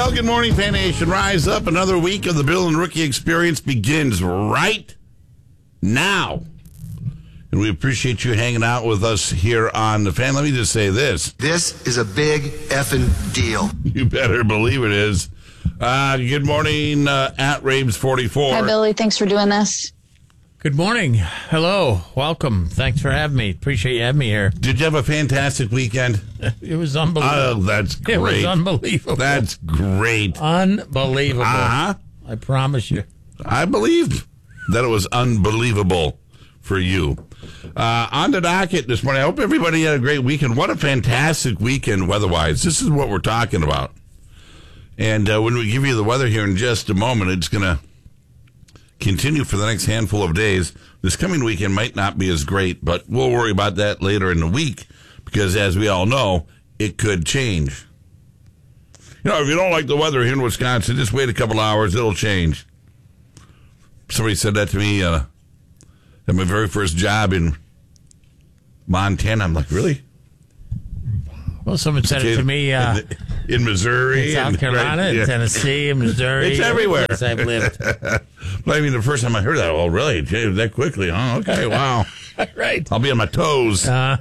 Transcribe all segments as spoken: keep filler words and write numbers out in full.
Well, good morning, Fan Nation. Rise up. Another week of the Bill and Rookie Experience begins right now. And we appreciate you hanging out with us here on the Fan. Let me just say this. This is a big effing deal. You better believe it is. Uh, good morning, uh, at Rabes forty-four. Hi, Billy. Thanks for doing this. Good morning. Hello. Welcome. Thanks for having me. Appreciate you having me here. Did you have a fantastic weekend? It was unbelievable. Oh, that's great. It was unbelievable. That's great. Unbelievable. Uh-huh. I promise you. I believe that it was unbelievable for you. Uh, on the docket this morning, I hope everybody had a great weekend. What a fantastic weekend weather-wise. This is what we're talking about. And uh, when we give you the weather here in just a moment, it's going to continue for the next handful of days. This coming weekend might not be as great, but we'll worry about that later in the week because, as we all know, it could change. You know, if you don't like the weather here in Wisconsin, just wait a couple hours. It'll change. Somebody said that to me uh, at my very first job in Montana. I'm like, really? Well, someone said it to me uh, in, in Missouri, in South and, Carolina, right, yeah. in Tennessee, in Missouri. It's everywhere. Yes, I've lived. But I mean, the first time I heard that, oh, really? Gee, that quickly? Huh? Okay, wow. Right. I'll be on my toes. Uh,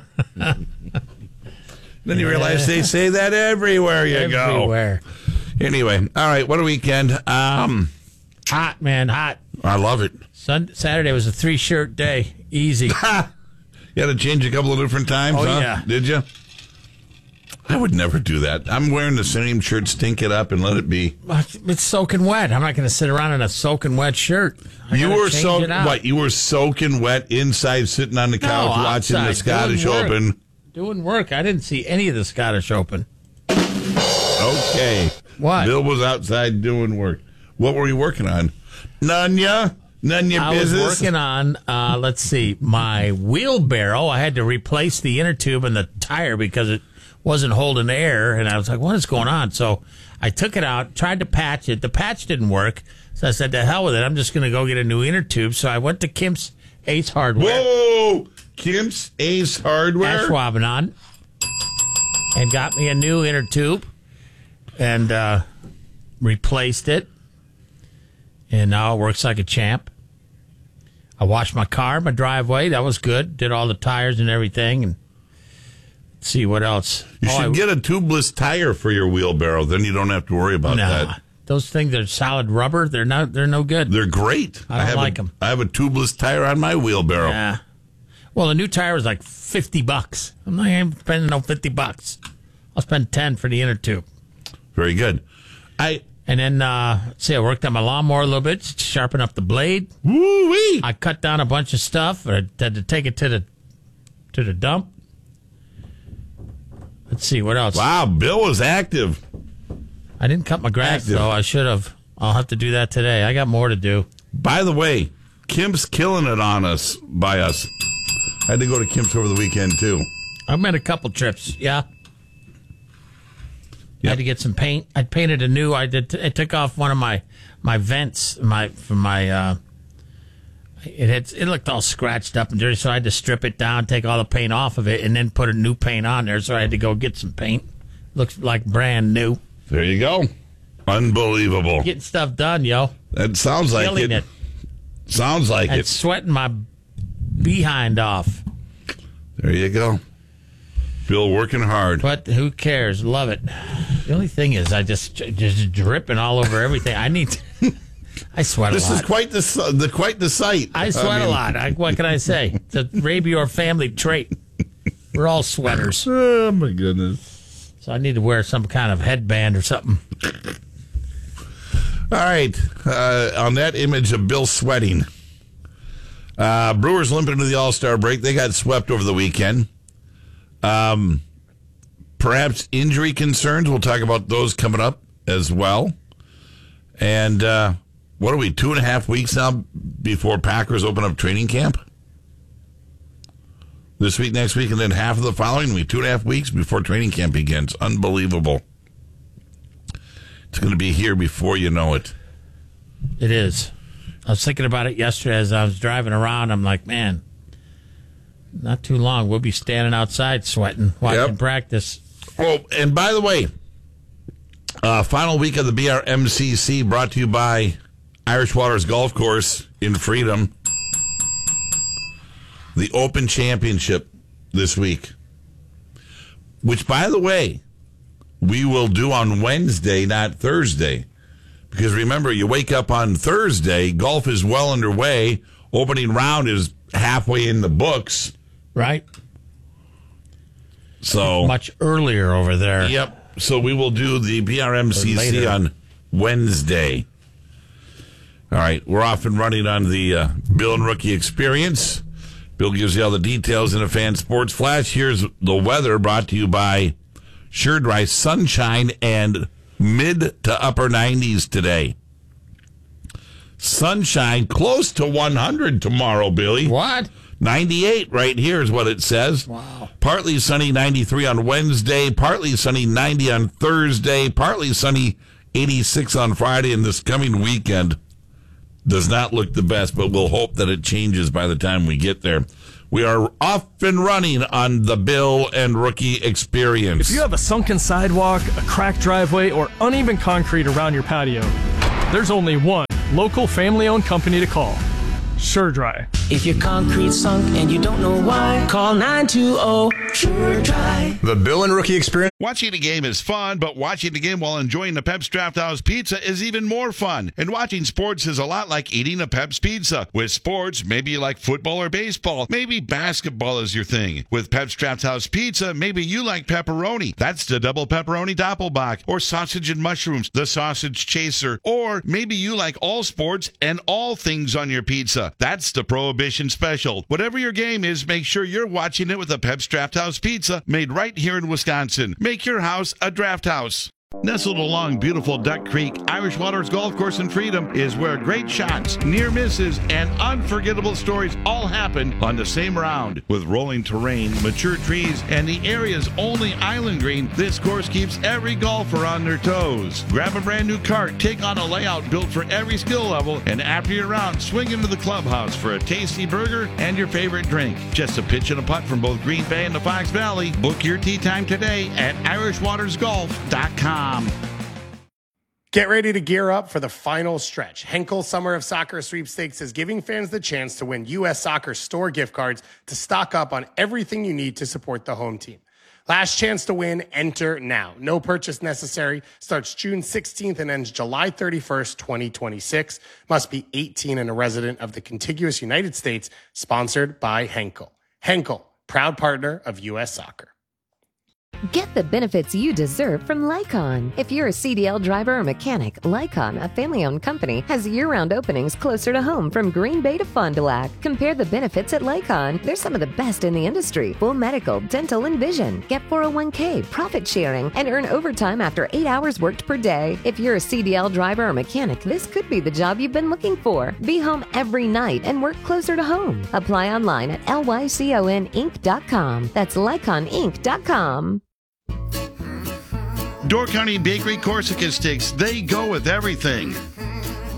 then you realize they say that everywhere you everywhere. go. Everywhere. Anyway, all right, what a weekend. Um, hot, man, hot. I love it. Sun- Saturday was a three-shirt day. Easy. You had to change a couple of different times, oh, huh? Yeah. Did you? I would never do that. I'm wearing the same shirt, stink it up, and let it be. It's soaking wet. I'm not going to sit around in a soaking wet shirt. I you were so it out. what? You were soaking wet inside, sitting on the couch no, watching outside, the Scottish doing Open. Doing work. I didn't see any of the Scottish Open. Okay. What? Bill was outside doing work. What were you working on? None ya? None ya I business? was working on, uh, let's see, my wheelbarrow. I had to replace the inner tube and the tire because it wasn't holding air, and I was like, what is going on? So I took it out, tried to patch it. The patch didn't work, so I said, to hell with it. I'm just going to go get a new inner tube. So I went to Kim's Ace Hardware. Whoa! Kim's Ace Hardware? Ashwaubenon, and got me a new inner tube and uh, replaced it, and now it works like a champ. I washed my car, my driveway. That was good. Did all the tires and everything, and see what else. You oh, should I, get a tubeless tire for your wheelbarrow. Then you don't have to worry about nah, that. Those things are solid rubber. They're not. They're no good. They're great. I don't have like a, them. I have a tubeless tire on my wheelbarrow. Yeah. Well, the new tire was like fifty bucks. I'm not even spending no fifty bucks. I'll spend ten for the inner tube. Very good. I And then, uh, let's see, I worked on my lawnmower a little bit, sharpen up the blade. woo-wee. I cut down a bunch of stuff. I had to take it to the to the dump. Let's see, what else? Wow, Bill was active. I didn't cut my grass, Active. though. I should have. I'll have to do that today. I got more to do. By the way, Kim's killing it on us, by us. I had to go to Kim's over the weekend, too. I made a couple trips, yeah. Yep. I had to get some paint. I painted a new. I did. I took off one of my my vents. My from my. Uh, it had. It looked all scratched up and dirty, so I had to strip it down, take all the paint off of it, and then put a new paint on there. So I had to go get some paint. Looks like brand new. There you go. Unbelievable. Getting stuff done, yo. That sounds like Killing it. it. Sounds like And it. sweating my behind off. There you go. Bill working hard. But who cares? Love it. The only thing is, I just just dripping all over everything. I need. To, I sweat This a lot. is quite the, the quite the sight. I sweat I mean, a lot. I, what can I say? It's a Rabior family trait. We're all sweaters. Oh my goodness. So I need to wear some kind of headband or something. All right. Uh, on that image of Bill sweating, uh, Brewers limping into the All-Star break. They got swept over the weekend. Um, perhaps injury concerns. We'll talk about those coming up as well. And uh, what are we, two and a half weeks now before Packers open up training camp? This week, next week, and then half of the following week. Two and a half weeks before training camp begins. Unbelievable. It's going to be here before you know it. It is. I was thinking about it yesterday as I was driving around. I'm like, man, not too long. We'll be standing outside sweating, watching Yep. practice. Oh, and by the way, Uh, final week of the B R M C C brought to you by Irish Waters Golf Course in Freedom. The Open Championship this week, which, by the way, we will do on Wednesday, not Thursday. Because remember, you wake up on Thursday, golf is well underway, opening round is halfway in the books. Right. So much earlier over there. Yep. So we will do the B R M C C on Wednesday. All right. We're off and running on the uh, Bill and Rookie Experience. Bill gives you all the details in a Fan Sports Flash. Here's the weather brought to you by Sure Dry. Sunshine and mid to upper nineties today. Sunshine close to one hundred tomorrow, Billy. What? ninety-eight right here is what it says. Wow. Partly sunny ninety-three on Wednesday, partly sunny ninety on Thursday, partly sunny eighty-six on Friday, and this coming weekend does not look the best, but we'll hope that it changes by the time we get there. We are off and running on the Bill and Rookie Experience. If you have a sunken sidewalk, a cracked driveway, or uneven concrete around your patio, there's only one local family-owned company to call. Sure Dry. If your concrete's sunk and you don't know why, call nine two zero Sure Dry. The Bill and Rookie Experience. Watching a game is fun, but watching the game while enjoying the Pep's Draft House Pizza is even more fun. And watching sports is a lot like eating a Pep's Pizza. With sports, maybe you like football or baseball. Maybe basketball is your thing. With Pep's Draft House Pizza, maybe you like pepperoni. That's the double pepperoni doppelbock. Or sausage and mushrooms, the sausage chaser. Or maybe you like all sports and all things on your pizza. That's the Prohibition Special. Whatever your game is, make sure you're watching it with a Pep's Draft House Pizza made right here in Wisconsin. Make your house a draft house. Nestled along beautiful Duck Creek, Irish Waters Golf Course in Freedom is where great shots, near misses, and unforgettable stories all happen on the same round. With rolling terrain, mature trees, and the area's only island green, this course keeps every golfer on their toes. Grab a brand new cart, take on a layout built for every skill level, and after your round, swing into the clubhouse for a tasty burger and your favorite drink. Just a pitch and a putt from both Green Bay and the Fox Valley. Book your tee time today at irish waters golf dot com. Get ready to gear up for the final stretch. Henkel Summer of Soccer Sweepstakes is giving fans the chance to win U S Soccer store gift cards to stock up on everything you need to support the home team. Last chance to win, enter now. No purchase necessary. Starts June sixteenth and ends July thirty-first, twenty twenty-six. Must be eighteen and a resident of the contiguous United States. Sponsored by Henkel. Henkel, proud partner of U S Soccer. Get the benefits you deserve from Lycon. If you're a C D L driver or mechanic, Lycon, a family-owned company, has year-round openings closer to home from Green Bay to Fond du Lac. Compare the benefits at Lycon. They're some of the best in the industry. Full medical, dental, and vision. Get four oh one k, profit sharing, and earn overtime after eight hours worked per day. If you're a C D L driver or mechanic, this could be the job you've been looking for. Be home every night and work closer to home. Apply online at lycon inc dot com. That's lycon inc dot com. Door County Bakery Corsica Sticks, they go with everything.